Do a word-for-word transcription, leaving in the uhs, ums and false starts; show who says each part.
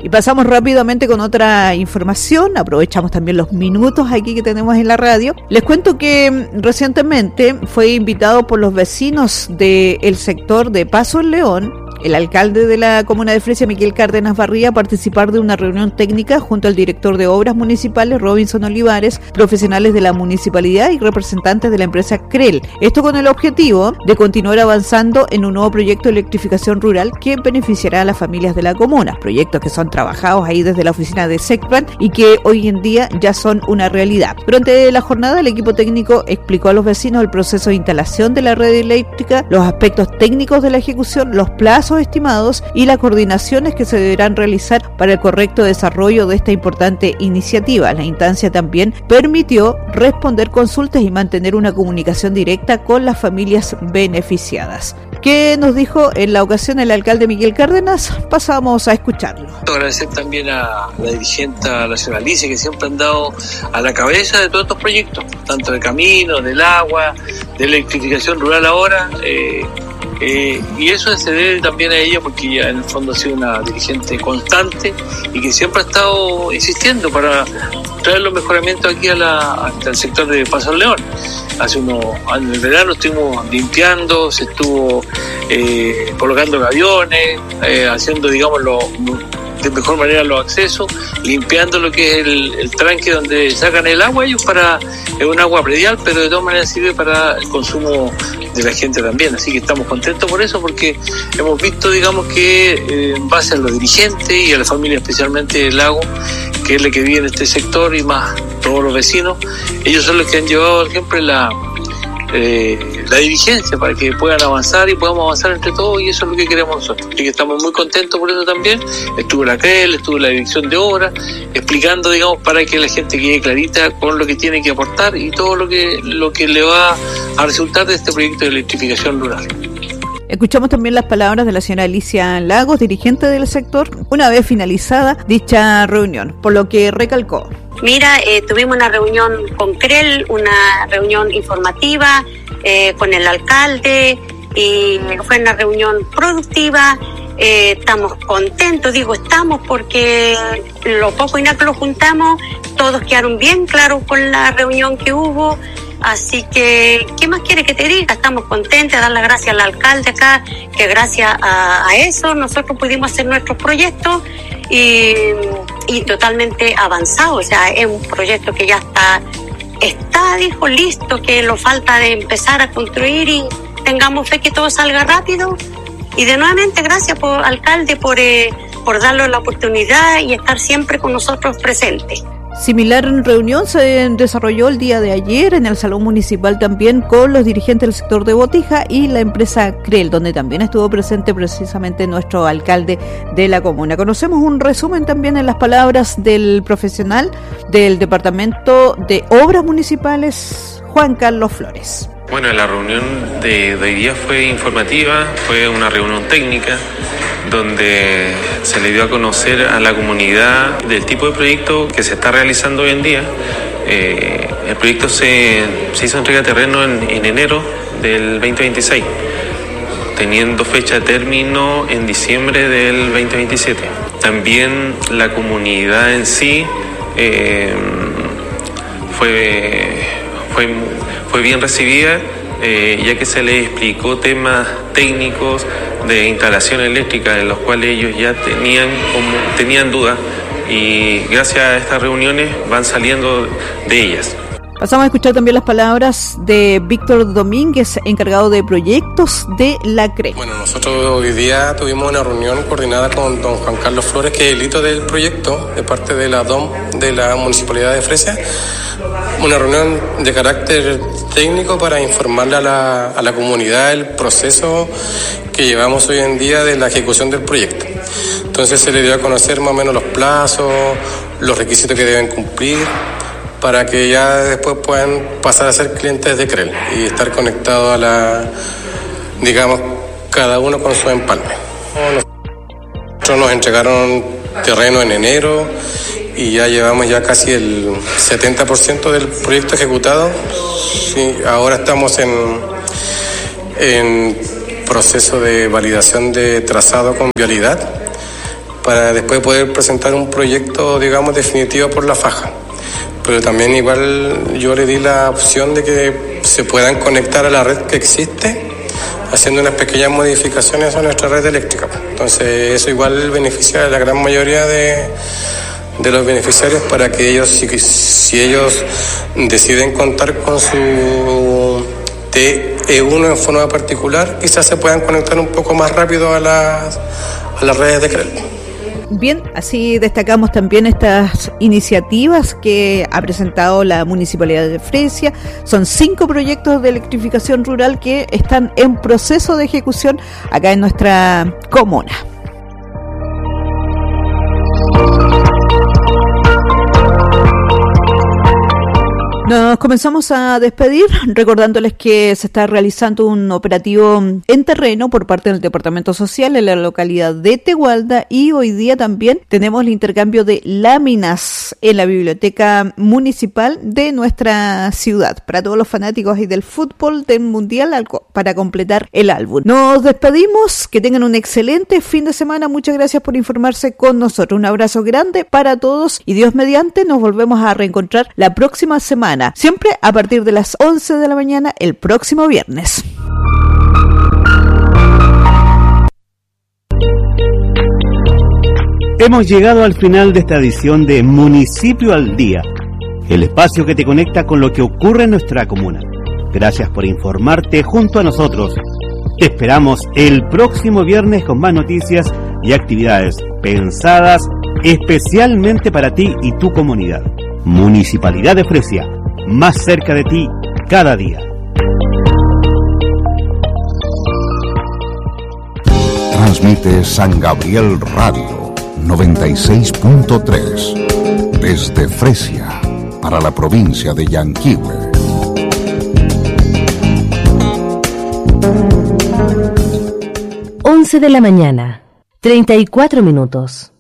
Speaker 1: Y pasamos rápidamente con otra información, aprovechamos también los minutos aquí que tenemos en la radio. Les cuento que recientemente fue invitado por los vecinos del sector de Paso el León, el alcalde de la comuna de Fresia, Miguel Cárdenas Barría, a participar de una reunión técnica junto al director de Obras Municipales, Robinson Olivares, profesionales de la municipalidad y representantes de la empresa CREL. Esto con el objetivo de continuar avanzando en un nuevo proyecto de electrificación rural que beneficiará a las familias de la comuna. Proyectos que son trabajados ahí desde la oficina de SECPLAN y que hoy en día ya son una realidad. Durante la jornada, el equipo técnico explicó a los vecinos el proceso de instalación de la red eléctrica, los aspectos técnicos de la ejecución, los plazos estimados y las coordinaciones que se deberán realizar para el correcto desarrollo de esta importante iniciativa. La instancia también permitió responder consultas y mantener una comunicación directa con las familias beneficiadas. ¿Qué nos dijo en la ocasión el alcalde Miguel Cárdenas? Pasamos a escucharlo.
Speaker 2: Agradecer también a la dirigente Nacional Alicia, que siempre han dado a la cabeza de todos estos proyectos, tanto de caminos, del agua, de electrificación rural ahora. Eh, Eh, y eso se debe también a ella, porque ella en el fondo ha sido una dirigente constante y que siempre ha estado insistiendo para traer los mejoramientos aquí a la, hasta el sector de Paso al León. Hace unos años, en el verano, estuvimos limpiando, se estuvo eh, colocando gaviones, eh, haciendo, digamos, lo, de mejor manera los accesos, limpiando lo que es el, el tranque donde sacan el agua ellos para, es un agua predial, pero de todas maneras sirve para el consumo de la gente también, así que estamos contentos por eso, porque hemos visto, digamos, que eh, en base a los dirigentes y a la familia, especialmente del lago, que es la que vive en este sector, y más todos los vecinos, ellos son los que han llevado siempre la eh, la dirigencia para que puedan avanzar y podamos avanzar entre todos, y eso es lo que queremos nosotros. Así que estamos muy contentos por eso también. Estuvo la CREL, estuvo la dirección de obras, explicando, digamos, para que la gente quede clarita con lo que tiene que aportar y todo lo que, lo que le va a resultar de este proyecto de electrificación rural.
Speaker 1: Escuchamos también las palabras de la señora Alicia Lagos, dirigente del sector, una vez finalizada dicha reunión, por lo que recalcó.
Speaker 3: Mira, eh, tuvimos una reunión con CREL, una reunión informativa eh, con el alcalde, y fue una reunión productiva. Eh, estamos contentos, digo estamos porque lo poco y nada que lo juntamos, todos quedaron bien claros con la reunión que hubo. Así que, ¿qué más quiere que te diga? Estamos contentos, dar las gracias al alcalde acá, que gracias a, a eso nosotros pudimos hacer nuestros proyectos y, y totalmente avanzado. O sea, es un proyecto que ya está, está, dijo, listo, que lo falta de empezar a construir y tengamos fe que todo salga rápido. Y de nuevamente, gracias, por, alcalde, por, eh, por darnos la oportunidad y estar siempre con nosotros presentes.
Speaker 1: Similar reunión se desarrolló el día de ayer en el Salón Municipal también con los dirigentes del sector de Botija y la empresa CREL, donde también estuvo presente precisamente nuestro alcalde de la comuna. Conocemos un resumen también en las palabras del profesional del Departamento de Obras Municipales, Juan Carlos Flores.
Speaker 4: Bueno, la reunión de, de hoy día fue informativa, fue una reunión técnica donde se le dio a conocer a la comunidad del tipo de proyecto que se está realizando hoy en día. Eh, el proyecto se, se hizo entrega de terreno en, en enero del veinte veintiséis, teniendo fecha de término en diciembre del veinte veintisiete. También la comunidad en sí eh, fue, fue, fue bien recibida, eh, ya que se les explicó temas técnicos de instalación eléctrica en los cuales ellos ya tenían, como, tenían dudas, y gracias a estas reuniones van saliendo de ellas.
Speaker 1: Pasamos a escuchar también las palabras de Víctor Domínguez, encargado de proyectos de la CREL.
Speaker 5: Bueno, nosotros hoy día tuvimos una reunión coordinada con don Juan Carlos Flores, que es el hito del proyecto, de parte de la D O M de la Municipalidad de Fresia. Una reunión de carácter técnico para informarle a la, a la comunidad el proceso que llevamos hoy en día de la ejecución del proyecto. Entonces se le dio a conocer más o menos los plazos, los requisitos que deben cumplir, para que ya después puedan pasar a ser clientes de CREL y estar conectados a la, digamos, cada uno con su empalme. Nosotros nos entregaron terreno en enero y ya llevamos ya casi el setenta por ciento del proyecto ejecutado. Sí, ahora estamos en, en proceso de validación de trazado con vialidad para después poder presentar un proyecto, digamos, definitivo por la faja. Pero también igual yo le di la opción de que se puedan conectar a la red que existe, haciendo unas pequeñas modificaciones a nuestra red eléctrica. Entonces eso igual beneficia a la gran mayoría de, de los beneficiarios para que ellos, si, si ellos deciden contar con su T E uno en forma particular, quizás se puedan conectar un poco más rápido a las, a las redes de CREL.
Speaker 1: Bien, así destacamos también estas iniciativas que ha presentado la Municipalidad de Fresia. Son cinco proyectos de electrificación rural que están en proceso de ejecución acá en nuestra comuna. Nos comenzamos a despedir recordándoles que se está realizando un operativo en terreno por parte del Departamento Social en la localidad de Tegualda, y hoy día también tenemos el intercambio de láminas en la biblioteca municipal de nuestra ciudad para todos los fanáticos y del fútbol del mundial para completar el álbum. Nos despedimos, que tengan un excelente fin de semana. Muchas gracias por informarse con nosotros. Un abrazo grande para todos y Dios mediante nos volvemos a reencontrar la próxima semana. Siempre a partir de las once de la mañana el próximo viernes.
Speaker 6: Hemos llegado al final de esta edición de Municipio al Día, el espacio que te conecta con lo que ocurre en nuestra comuna. Gracias por informarte junto a nosotros. Te esperamos el próximo viernes con más noticias y actividades pensadas especialmente para ti y tu comunidad. Municipalidad de Fresia, más cerca de ti cada día.
Speaker 7: Transmite San Gabriel Radio noventa y seis punto tres desde Fresia para la provincia de Yanquihue.
Speaker 8: once de la mañana, treinta y cuatro minutos.